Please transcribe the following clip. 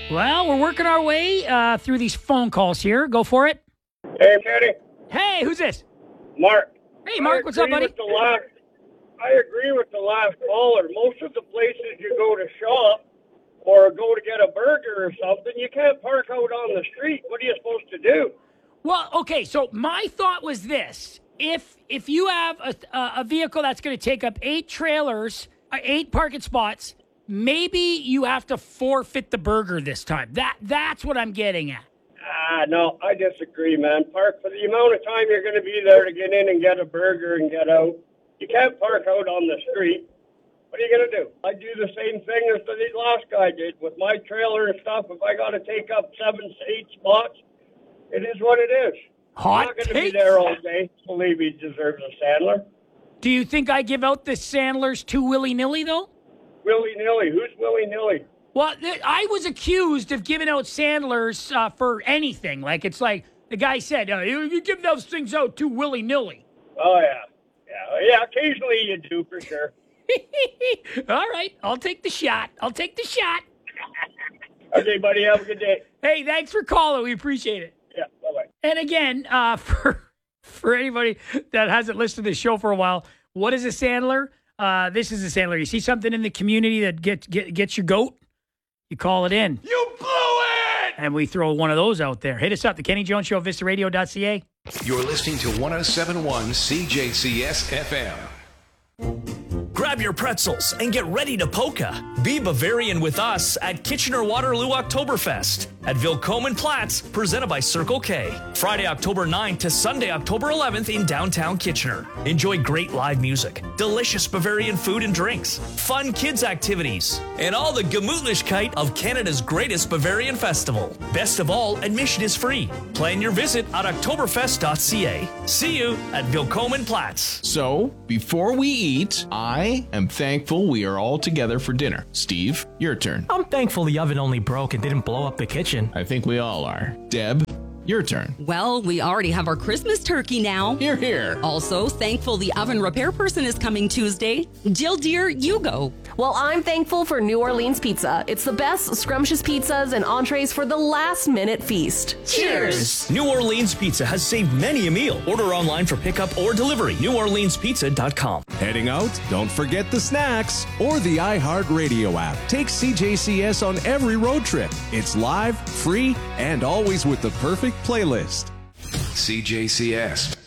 Well, we're working our way through these phone calls here. Go for it. Hey, Kenny. Hey, who's this? Mark. Hey, Mark, what's up, buddy? I agree with the last caller. Most of the places you go to shop or go to get a burger or something, you can't park out on the street. What are you supposed to do? Well, okay, so my thought was this. If you have a vehicle that's going to take up 8 trailers, 8 parking spots, maybe you have to forfeit the burger this time. That's what I'm getting at. No, I disagree, man. Park for the amount of time you're going to be there to get in and get a burger and get out. You can't park out on the street. What are you going to do? I do the same thing as the last guy did with my trailer and stuff. If I got to take up 7 to 8 spots, it is what it is. I'm not going to be there all day. Believe he deserves a Sandler. Do you think I give out the Sandlers too willy-nilly, though? Willy-nilly? Who's willy-nilly? Well, I was accused of giving out Sandlers for anything. Like, it's like the guy said, you give those things out too willy-nilly. Oh, yeah. Yeah, occasionally you do, for sure. All right, I'll take the shot. Okay, buddy, have a good day. Hey, thanks for calling. We appreciate it. Yeah, bye-bye. And again, for anybody that hasn't listened to this show for a while, what is a Sandler? This is a Sandler. You see something in the community that gets your goat, you call it in. You blew it! And we throw one of those out there. Hit us up, the Kenny Jones Show, vistaradio.ca. You're listening to 107.1 CJCS FM. Grab your pretzels and get ready to polka. Be Bavarian with us at Kitchener-Waterloo Oktoberfest at Vilcomen Platz, presented by Circle K. Friday, October 9th to Sunday, October 11th in downtown Kitchener. Enjoy great live music, delicious Bavarian food and drinks, fun kids activities, and all the Gemütlichkeit of Canada's greatest Bavarian festival. Best of all, admission is free. Plan your visit at oktoberfest.ca. See you at Vilcomen Platz. So, before we eat, I am thankful we are all together for dinner. Steve, your turn. I'm thankful the oven only broke and didn't blow up the kitchen. I think we all are. Deb, your turn. Well, we already have our Christmas turkey now. Hear, hear. Also, thankful the oven repair person is coming Tuesday. Jill, dear, you go. Well, I'm thankful for New Orleans pizza. It's the best scrumptious pizzas and entrees for the last-minute feast. Cheers! New Orleans Pizza has saved many a meal. Order online for pickup or delivery. NewOrleansPizza.com. Heading out? Don't forget the snacks or the iHeartRadio app. Take CJCS on every road trip. It's live, free, and always with the perfect playlist. CJCS.